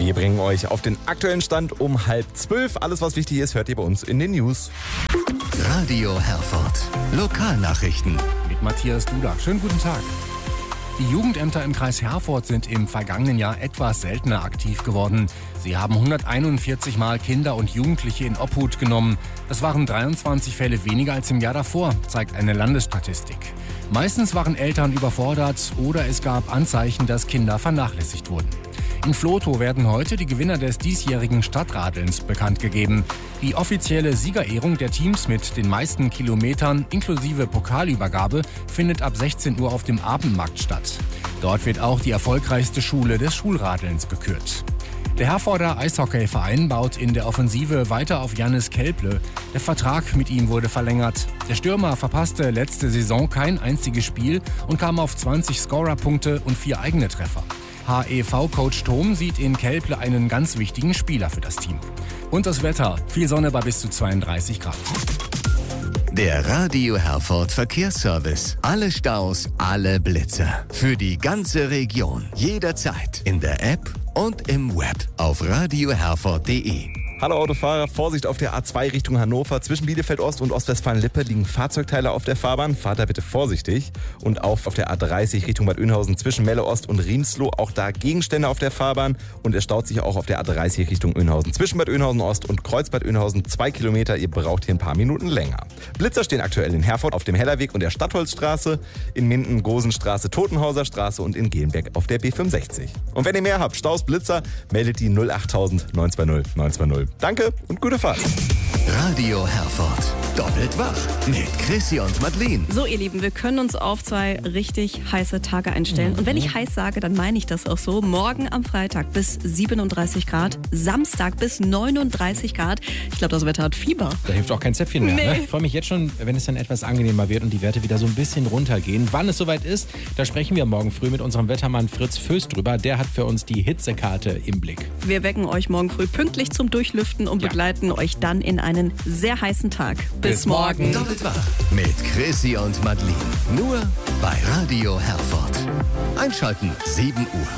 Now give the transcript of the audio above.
Wir bringen euch auf den aktuellen Stand um 11:30. Alles, was wichtig ist, hört ihr bei uns in den News. Radio Herford. Lokalnachrichten. Mit Matthias Duda. Schönen guten Tag. Die Jugendämter im Kreis Herford sind im vergangenen Jahr etwas seltener aktiv geworden. Sie haben 141 Mal Kinder und Jugendliche in Obhut genommen. Das waren 23 Fälle weniger als im Jahr davor, zeigt eine Landesstatistik. Meistens waren Eltern überfordert oder es gab Anzeichen, dass Kinder vernachlässigt wurden. In Vlotho werden heute die Gewinner des diesjährigen Stadtradelns bekannt gegeben. Die offizielle Siegerehrung der Teams mit den meisten Kilometern inklusive Pokalübergabe findet ab 16 Uhr auf dem Abendmarkt statt. Dort wird auch die erfolgreichste Schule des Schulradelns gekürt. Der Herforder Eishockeyverein baut in der Offensive weiter auf Jannis Kelple. Der Vertrag mit ihm wurde verlängert. Der Stürmer verpasste letzte Saison kein einziges Spiel und kam auf 20 Scorerpunkte und 4 eigene Treffer. HEV-Coach Tom sieht in Kelple einen ganz wichtigen Spieler für das Team. Und das Wetter, viel Sonne bei bis zu 32 Grad. Der Radio Herford Verkehrsservice. Alle Staus, alle Blitzer. Für die ganze Region. Jederzeit. In der App und im Web. Auf radioherford.de. Hallo Autofahrer, Vorsicht auf der A2 Richtung Hannover. Zwischen Bielefeld Ost und Ostwestfalen-Lippe liegen Fahrzeugteile auf der Fahrbahn. Fahrt da bitte vorsichtig. Und auch auf der A30 Richtung Bad Oeynhausen zwischen Melle Ost und Riemsloh. Auch da Gegenstände auf der Fahrbahn. Und es staut sich auch auf der A30 Richtung Oeynhausen. Zwischen Bad Oeynhausen Ost und Kreuzbad Oeynhausen 2 Kilometer. Ihr braucht hier ein paar Minuten länger. Blitzer stehen aktuell in Herford auf dem Hellerweg und der Stadtholzstraße. In Minden, Gosenstraße, Totenhauser Straße und in Gelenberg auf der B65. Und wenn ihr mehr habt, Staus, Blitzer, meldet die 08000 920 920. Danke und gute Fahrt. Radio Herford. Doppelt wach mit Chrissy und Madeleine. So, ihr Lieben, wir können uns auf 2 richtig heiße Tage einstellen. Und wenn ich heiß sage, dann meine ich das auch so. Morgen am Freitag bis 37 Grad, Samstag bis 39 Grad. Ich glaube, das Wetter hat Fieber. Da hilft auch kein Zäpfchen mehr. Ne? Ich freue mich jetzt schon, wenn es dann etwas angenehmer wird und die Werte wieder so ein bisschen runtergehen. Wann es soweit ist, da sprechen wir morgen früh mit unserem Wettermann Fritz Föst drüber. Der hat für uns die Hitzekarte im Blick. Wir wecken euch morgen früh pünktlich zum Durchlüften und begleiten euch dann in einen sehr heißen Tag. Bis morgen. Doppelt wach mit Chrissy und Madeleine. Nur bei Radio Herford. Einschalten 7 Uhr.